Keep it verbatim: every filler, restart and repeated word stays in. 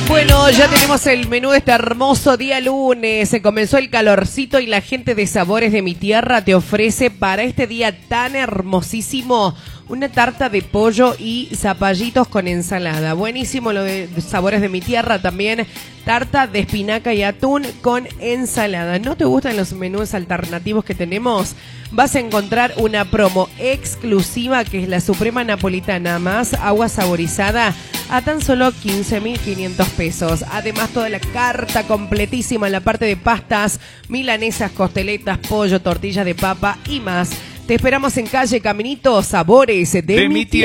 Bueno, ya tenemos el menú de este hermoso día lunes. Se comenzó el calorcito y la gente de Sabores de mi Tierra te ofrece para este día tan hermosísimo una tarta de pollo y zapallitos con ensalada. Buenísimo lo de Sabores de mi Tierra también. Tarta de espinaca y atún con ensalada. ¿No te gustan los menús alternativos que tenemos? Vas a encontrar una promo exclusiva que es la Suprema Napolitana más agua saborizada a tan solo quince mil quinientos pesos. Además, toda la carta completísima en la parte de pastas, milanesas, costeletas, pollo, tortillas de papa y más. Te esperamos en calle Caminito, Sabores de, de mi Tierra.